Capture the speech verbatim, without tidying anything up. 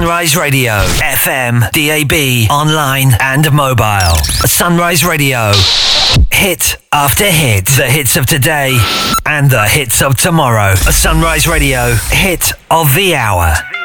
Sunrise Radio, F M, D A B, online and mobile. Sunrise Radio, hit after hit. The hits of today and the hits of tomorrow. Sunrise Radio, hit of the hour.